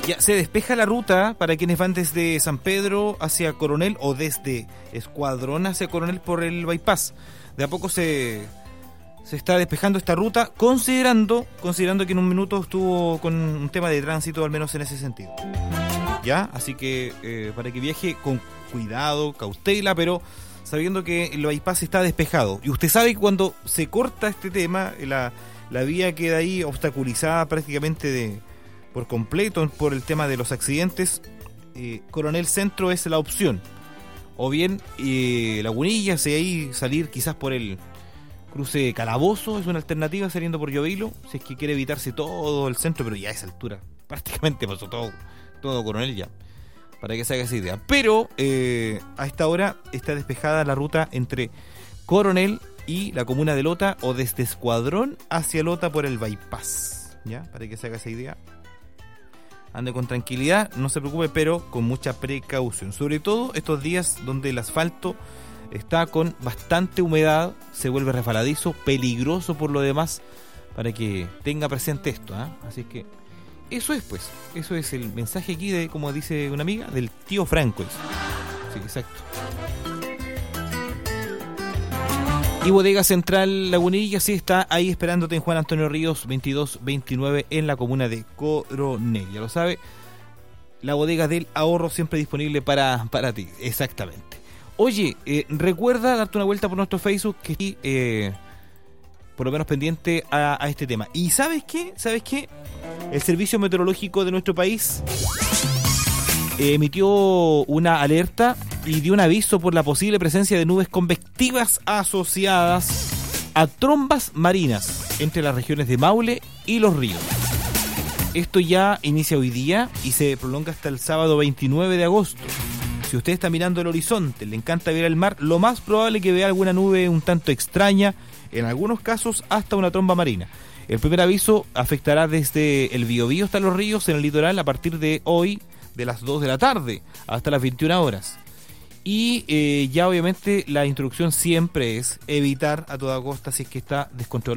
Ya se despeja la ruta para quienes van desde San Pedro hacia Coronel o desde Escuadrón hacia Coronel por el bypass. De a poco se está despejando esta ruta, considerando que en un minuto estuvo con un tema de tránsito, al menos en ese sentido. ¿Ya? Así que para que viaje con cuidado, cautela, pero sabiendo que el bypass está despejado. Y usted sabe que cuando se corta este tema, la vía queda ahí obstaculizada prácticamente por completo por el tema de los accidentes. Coronel Centro es la opción. O bien Lagunillas, y ahí salir quizás por el cruce Calabozo es una alternativa, saliendo por Llovilo, si es que quiere evitarse todo el centro, pero ya a esa altura prácticamente pasó todo Coronel ya, para que se haga esa idea. Pero a esta hora está despejada la ruta entre Coronel y la comuna de Lota, o desde Escuadrón hacia Lota por el bypass, ya, para que se haga esa idea. Ande con tranquilidad, no se preocupe, pero con mucha precaución, sobre todo estos días donde el asfalto está con bastante humedad, se vuelve resbaladizo, peligroso por lo demás, para que tenga presente esto, ¿eh? Así que eso es el mensaje aquí de, como dice una amiga, del tío Franco. Sí, exacto. Y Bodega Central Lagunilla sí está ahí esperándote en Juan Antonio Ríos 2229 en la comuna de Coronel. Ya lo sabe, la bodega del ahorro siempre disponible para ti. Exactamente. Oye, recuerda darte una vuelta por nuestro Facebook, que por lo menos pendiente a este tema. Y ¿sabes qué? El Servicio Meteorológico de nuestro país emitió una alerta y dio un aviso por la posible presencia de nubes convectivas asociadas a trombas marinas entre las regiones de Maule y Los Ríos. Esto ya inicia hoy día y se prolonga hasta el sábado 29 de agosto. Si usted está mirando el horizonte, le encanta ver el mar, lo más probable es que vea alguna nube un tanto extraña, en algunos casos hasta una tromba marina. El primer aviso afectará desde el Biobío hasta Los Ríos en el litoral a partir de hoy, de las 2 de la tarde hasta las 21 horas. Y ya obviamente la instrucción siempre es evitar a toda costa, si es que está descontrolado